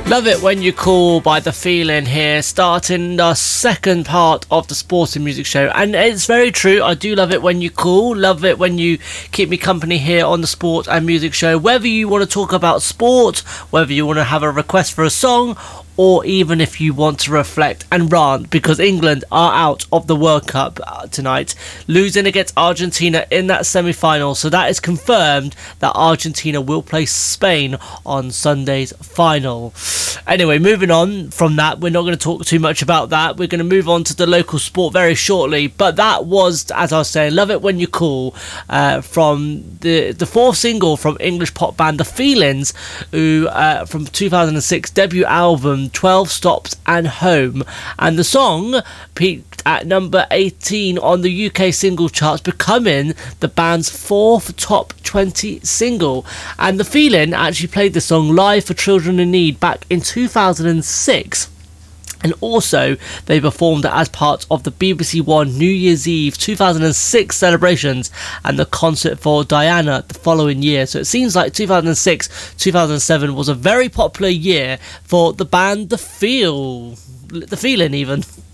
Love It When You Call by The Feeling here, starting the second part of the Sports and Music Show. And it's very true, I do love it when you call, love it when you keep me company here on the Sport and Music Show. Whether you want to talk about sport, whether you want to have a request for a song, or even if you want to reflect and rant because England are out of the World Cup tonight, losing against Argentina in that semi-final. So that is confirmed that Argentina will play Spain on Sunday's final. Anyway, moving on from that, we're not going to talk too much about that. We're going to move on to the local sport very shortly. But that was, as I was saying, Love It When You Call, from the fourth single from English pop band The Feelings, who from 2006 debut album 12 Stops and Home, and the song peaked at number 18 on the UK single charts, becoming the band's fourth top 20 single. And The Feeling actually played the song live for Children in Need back in 2006. And also, they performed it as part of the BBC One New Year's Eve 2006 celebrations and the concert for Diana the following year. So it seems like 2006-2007 was a very popular year for the band The Feeling even.